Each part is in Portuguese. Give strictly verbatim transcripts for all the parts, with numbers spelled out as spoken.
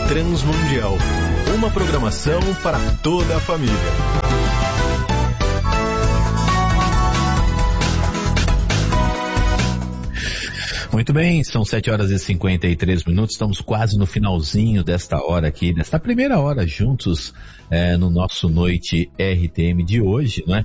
Transmundial. Uma programação para toda a família. Muito bem, são sete horas e cinquenta e três minutos, estamos quase no finalzinho desta hora aqui, desta primeira hora juntos é, no nosso Noite R T M de hoje, né?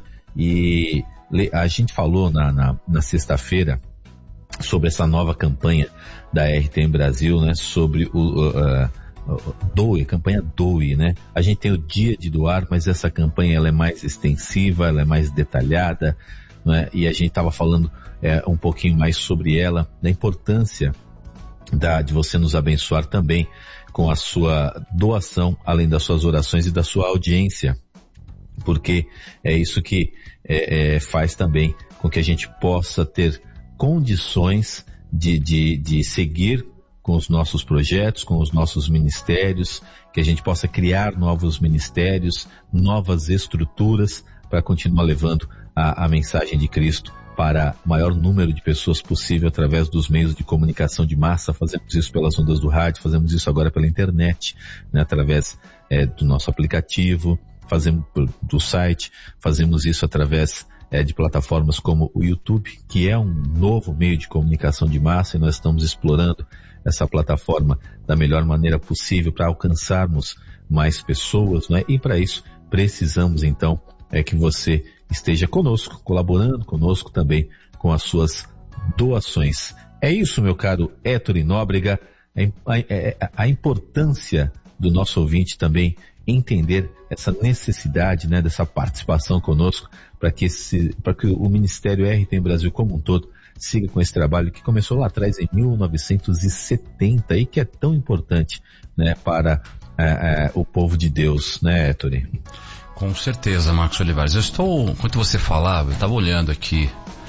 E a gente falou na, na, na sexta-feira sobre essa nova campanha da R T M Brasil, né? Sobre o uh, uh, Doe, campanha Doe, né? A gente tem o dia de doar, mas essa campanha ela é mais extensiva, ela é mais detalhada, né? E a gente estava falando é, um pouquinho mais sobre ela, da importância da, de você nos abençoar também com a sua doação, além das suas orações e da sua audiência, porque é isso que é, é, faz também com que a gente possa ter condições de, de, de seguir com os nossos projetos, com os nossos ministérios, que a gente possa criar novos ministérios, novas estruturas para continuar levando a, a mensagem de Cristo para o maior número de pessoas possível através dos meios de comunicação de massa. Fazemos isso pelas ondas do rádio, fazemos isso agora pela internet, né, através é, do nosso aplicativo, fazemos do site, fazemos isso através é, de plataformas como o YouTube, que é um novo meio de comunicação de massa, e nós estamos explorando essa plataforma da melhor maneira possível para alcançarmos mais pessoas, né? E para isso precisamos então é que você esteja conosco, colaborando conosco também com as suas doações. É isso, meu caro Héctor Nóbrega, a, a, a importância do nosso ouvinte também entender essa necessidade, né, dessa participação conosco para que, esse, para que o Ministério R T M Brasil como um todo siga com esse trabalho que começou lá atrás em mil novecentos e setenta e que é tão importante, né, para é, é, o povo de Deus, né, Héctor? Com certeza, Marcos Olivares. Eu estou, enquanto você falava, eu estava olhando aqui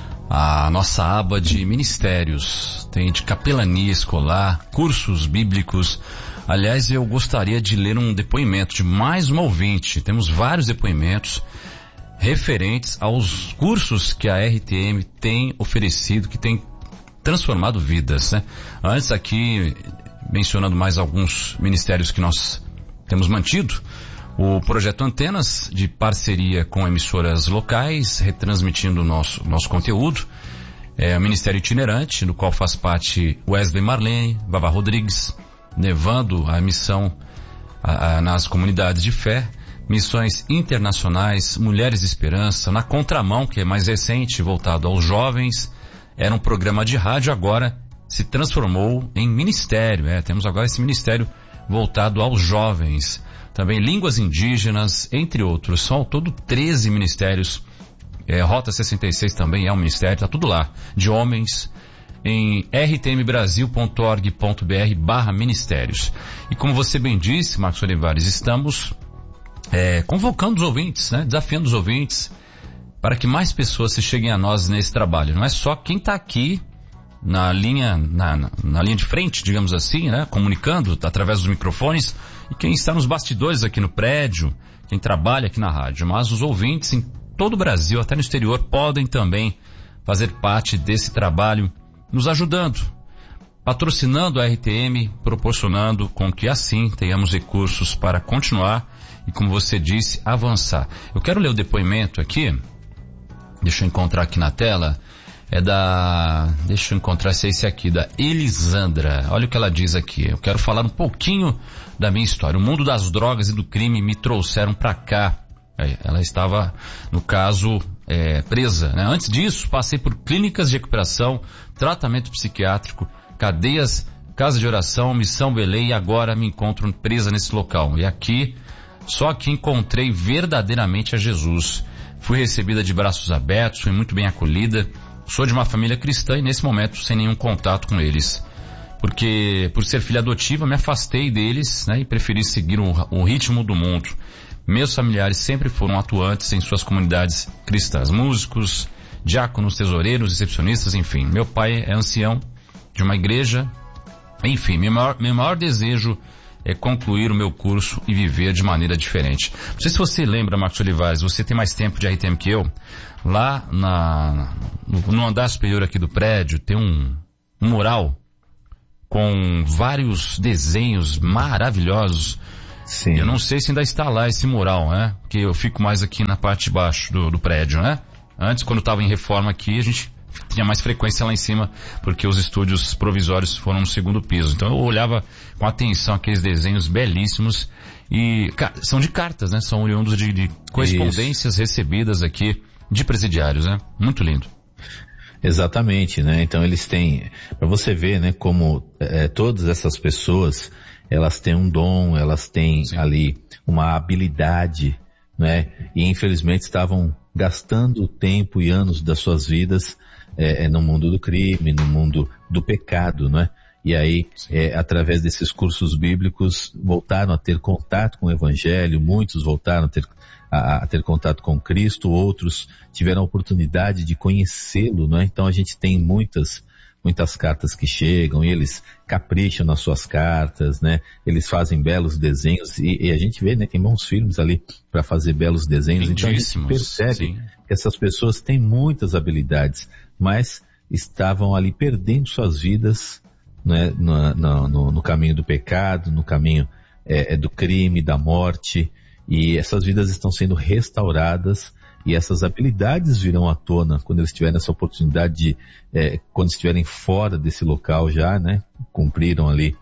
a nossa aba de ministérios. Tem de capelania escolar, cursos bíblicos. Aliás, eu gostaria de ler um depoimento de mais uma ouvinte. Temos vários depoimentos referentes aos cursos que a R T M tem oferecido, que tem transformado vidas, né? Antes aqui, mencionando mais alguns ministérios que nós temos mantido, o Projeto Antenas, de parceria com emissoras locais, retransmitindo o nosso, nosso conteúdo. É o Ministério Itinerante, do qual faz parte Wesley Marlene, Vavá Rodrigues, levando a missão a, a, nas comunidades de fé. Missões internacionais, Mulheres de Esperança, na Contramão, que é mais recente, voltado aos jovens. Era um programa de rádio, agora se transformou em ministério. É, temos agora esse ministério voltado aos jovens. Também línguas indígenas, entre outros. São ao todo treze ministérios. É, Rota sessenta e seis também é um ministério, tá tudo lá. De homens, em r t m brasil ponto org ponto b r barra ministérios. E como você bem disse, Marcos Olivares, estamos é, convocando os ouvintes, né? Desafiando os ouvintes para que mais pessoas se cheguem a nós nesse trabalho. Não é só quem está aqui na linha, na, na, na linha de frente, digamos assim, né? Comunicando através dos microfones, e quem está nos bastidores aqui no prédio, quem trabalha aqui na rádio, mas os ouvintes em todo o Brasil, até no exterior, podem também fazer parte desse trabalho, nos ajudando, patrocinando a R T M, proporcionando com que assim tenhamos recursos para continuar e, como você disse, avançar. Eu quero ler o depoimento aqui, deixa eu encontrar aqui na tela. É da, deixa eu encontrar se é esse aqui, da Elisandra. Olha o que ela diz aqui. Eu quero falar um pouquinho da minha história. O mundo das drogas e do crime me trouxeram pra cá. Ela estava, no caso, é, presa, né? Antes disso, passei por clínicas de recuperação, tratamento psiquiátrico, cadeias, casa de oração, missão Belém, e agora me encontro presa nesse local. E aqui, só aqui encontrei verdadeiramente a Jesus. Fui recebida de braços abertos, fui muito bem acolhida. Sou de uma família cristã e nesse momento sem nenhum contato com eles. Porque, por ser filha adotiva, me afastei deles, né, e preferi seguir o, o ritmo do mundo. Meus familiares sempre foram atuantes em suas comunidades cristãs. Músicos, diáconos, tesoureiros, recepcionistas, enfim. Meu pai é ancião de uma igreja. Enfim, meu maior, meu maior desejo é concluir o meu curso e viver de maneira diferente. Não sei se você lembra, Marcos Olivares, você tem mais tempo de R T M que eu. Lá na, no, no andar superior aqui do prédio tem um, um mural com vários desenhos maravilhosos. Sim. Eu não sei se ainda está lá esse mural, né? Porque eu fico mais aqui na parte de baixo do, do prédio, né? Antes, quando estava em reforma aqui, a gente tinha mais frequência lá em cima, porque os estúdios provisórios foram no segundo piso. Então eu olhava com atenção aqueles desenhos belíssimos e são de cartas, né? São oriundos de, de correspondências Isso. recebidas aqui de presidiários, né? Muito lindo. Exatamente, né? Então eles têm, para você ver, né, como é, todas essas pessoas, elas têm um dom, elas têm Sim. ali uma habilidade, né? E infelizmente estavam gastando tempo e anos das suas vidas é, no mundo do crime, no mundo do pecado, né? E aí, é, através desses cursos bíblicos, voltaram a ter contato com o Evangelho, muitos voltaram a ter, a, a ter contato com Cristo, outros tiveram a oportunidade de conhecê-lo, né? Então a gente tem muitas, muitas cartas que chegam e eles capricham nas suas cartas, né? Eles fazem belos desenhos e, e a gente vê, né? Tem bons filmes ali para fazer belos desenhos. Então a gente percebe sim. que essas pessoas têm muitas habilidades, mas estavam ali perdendo suas vidas, né, no, no, no caminho do pecado, no caminho é, do crime, da morte, e essas vidas estão sendo restauradas e essas habilidades virão à tona quando eles tiverem essa oportunidade de, é, quando estiverem fora desse local já, né, cumpriram ali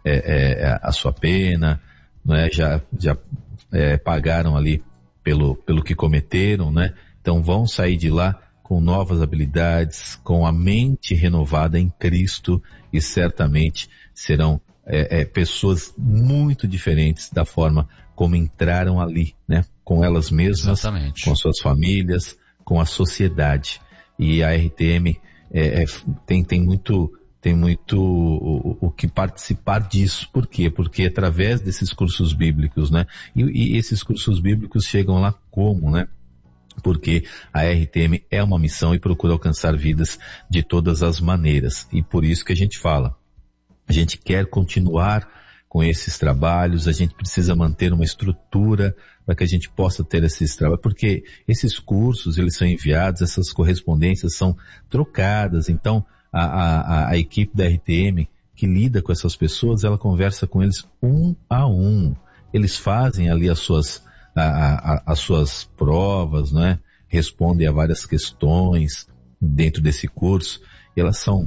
é, é, a sua pena, né, já, já é, pagaram ali pelo, pelo que cometeram, né, então vão sair de lá com novas habilidades, com a mente renovada em Cristo e certamente serão é, é, pessoas muito diferentes da forma como entraram ali, né? Com elas mesmas, Exatamente. Com suas famílias, com a sociedade. E a R T M é, é, tem, tem muito, tem muito o, o que participar disso. Por quê? Porque através desses cursos bíblicos, né? E, e esses cursos bíblicos chegam lá como, né? Porque a R T M é uma missão e procura alcançar vidas de todas as maneiras. E por isso que a gente fala, a gente quer continuar com esses trabalhos, a gente precisa manter uma estrutura para que a gente possa ter esses trabalhos, porque esses cursos, eles são enviados, essas correspondências são trocadas, então a, a, a equipe da R T M que lida com essas pessoas, ela conversa com eles um a um, eles fazem ali as suas A, a, as suas provas, né? Respondem a várias questões dentro desse curso, e elas são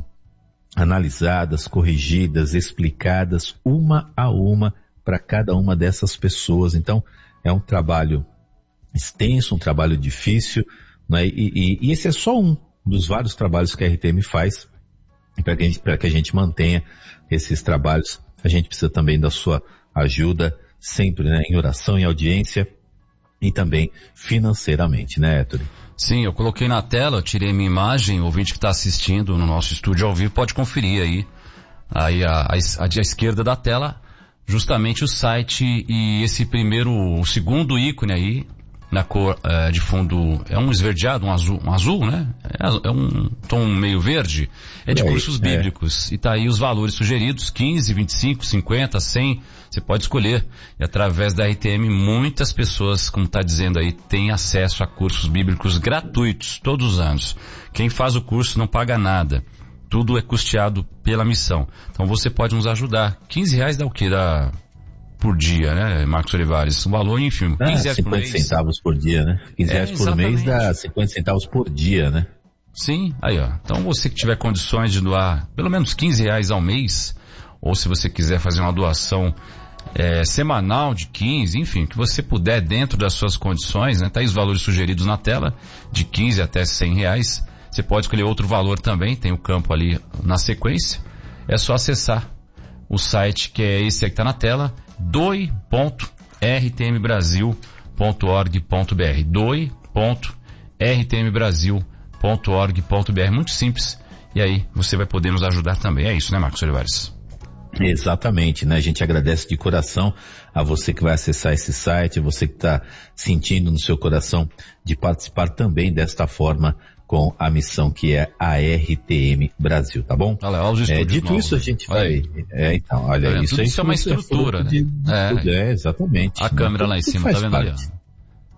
analisadas, corrigidas, explicadas uma a uma para cada uma dessas pessoas. Então é um trabalho extenso, um trabalho difícil, né? e, e, e esse é só um dos vários trabalhos que a R T M faz para que, que a gente mantenha esses trabalhos. A gente precisa também da sua ajuda, sempre, né, em oração, em audiência e também financeiramente, né, Héctor? Sim, eu coloquei na tela, tirei minha imagem, o ouvinte que está assistindo no nosso estúdio ao vivo pode conferir aí, aí a, a, a, a esquerda da tela, justamente o site e esse primeiro, o segundo ícone aí, na cor é, de fundo, é um esverdeado, um azul, um azul, né? É, é um tom meio verde, é de é, cursos é. bíblicos, e tá aí os valores sugeridos, quinze, vinte e cinco, cinquenta, cem, você pode escolher, e através da R T M muitas pessoas, como tá dizendo aí, têm acesso a cursos bíblicos gratuitos, todos os anos. Quem faz o curso não paga nada, tudo é custeado pela missão, então você pode nos ajudar. quinze reais dá o quê? Dá por dia, né, Marcos Olivares? O valor, enfim, quinze reais por mês. cinquenta centavos por dia, né? quinze reais é, por mês dá cinquenta centavos por dia, né? Sim, aí ó. Então você que tiver condições de doar pelo menos quinze reais ao mês, ou se você quiser fazer uma doação é, semanal de quinze, enfim, que você puder dentro das suas condições, né? Tá aí os valores sugeridos na tela, de quinze até cem reais. Você pode escolher outro valor também, tem o campo ali na sequência. É só acessar o site que é esse aí que tá na tela, doe ponto r t m brasil ponto org ponto b r, doe ponto r t m brasil ponto org ponto b r, muito simples, e aí você vai poder nos ajudar também. É isso, né, Marcos Olivares? Exatamente, né? A gente agradece de coração a você que vai acessar esse site, a você que está sentindo no seu coração de participar também desta forma com a missão que é a R T M Brasil, tá bom? Olha, olha os é, dito novos, isso, a gente vai... É, então, olha, é, isso, isso é uma estrutura, é né? De, de é. Tudo, é, exatamente. A né? câmera lá em cima, tá vendo parte. ali?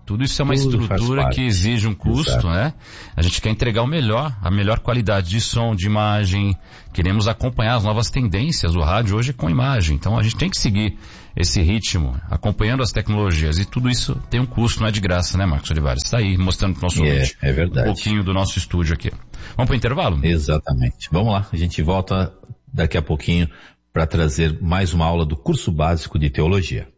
Tudo isso é uma Tudo estrutura que exige um custo, Exato. né? A gente quer entregar o melhor, a melhor qualidade de som, de imagem. Queremos acompanhar as novas tendências. O rádio hoje é com imagem. Então a gente tem que seguir esse ritmo, acompanhando as tecnologias. E tudo isso tem um custo, não é de graça, né, Marcos Olivares? Está aí mostrando para o nosso é, ouvinte é verdade. um pouquinho do nosso estúdio aqui. Vamos para o intervalo? Exatamente. Vamos lá, a gente volta daqui a pouquinho para trazer mais uma aula do curso básico de teologia.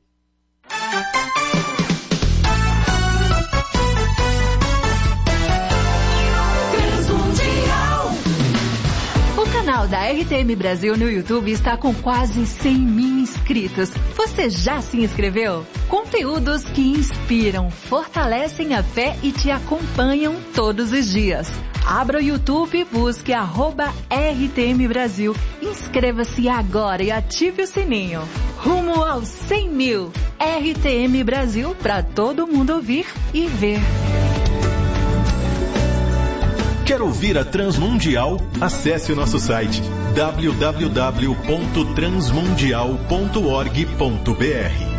O canal da R T M Brasil no YouTube está com quase cem mil inscritos. Você já se inscreveu? Conteúdos que inspiram, fortalecem a fé e te acompanham todos os dias. Abra o YouTube e busque arroba R T M Brasil. Inscreva-se agora e ative o sininho. Rumo aos cem mil. R T M Brasil para todo mundo ouvir e ver. Quer ouvir a Transmundial? Acesse o nosso site w w w ponto transmundial ponto org ponto b r.